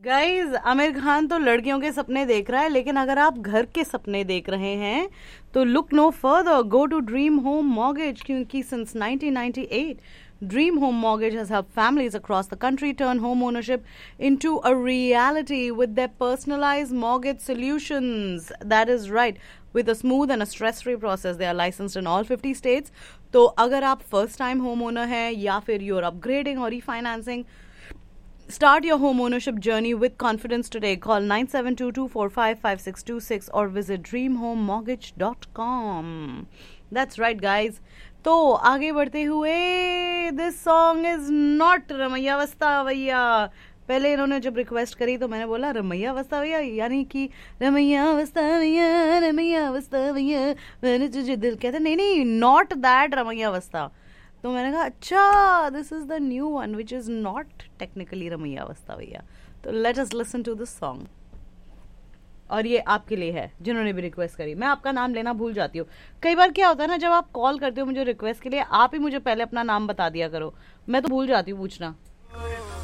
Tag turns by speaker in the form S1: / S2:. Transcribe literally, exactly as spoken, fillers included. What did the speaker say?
S1: Guys, Aamir Khan तो लड़कियों के सपने देख रहा है, लेकिन अगर आप घर के सपने देख रहे हैं तो look no further, go to dream home mortgage, क्योंकि since nineteen ninety eight Dream Home Mortgage has helped families across the country turn home ownership into a reality with their personalized mortgage solutions. That is right. With a smooth and a stress-free process, they are licensed in all fifty states. तो अगर आप first time homeowner हैं या फिर you're upgrading or refinancing, start your home ownership journey with confidence today. Call nine seven two two four five five six two six or visit dream home mortgage dot com. That's right, guys. तो आगे बढ़ते हुए, this song is not Ramaiah वस्ता भैया. पहले इन्होंने जब request करी तो मैंने बोला रमैया वस्ता भैया, यानी कि रमैया वस्ता भैया, रमैया वस्ता भैया, मैंने तुझे दिल कहता, नहीं नहीं, नॉट दैट रमैया वस्ता. तो मैंने कहा अच्छा, this is the new one which is not technically Ramaiah वस्ता भैया. तो let us listen to this song. और ये आपके लिए है जिन्होंने भी रिक्वेस्ट करी. मैं आपका नाम लेना भूल जाती हूँ. कई बार क्या होता है ना, जब आप कॉल करते हो मुझे रिक्वेस्ट के लिए, आप ही मुझे पहले अपना नाम बता दिया करो, मैं तो भूल जाती हूँ पूछना.